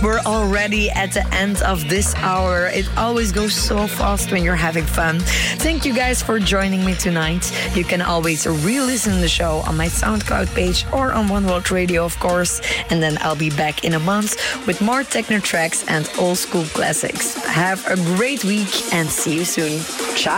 We're already at the end of this hour. It always goes so fast when you're having fun. Thank you guys for joining me tonight. You can always re-listen to the show on my SoundCloud page or on One World Radio, of course. And then I'll be back in a month with more techno tracks and old school classics. Have a great week and see you soon. Ciao.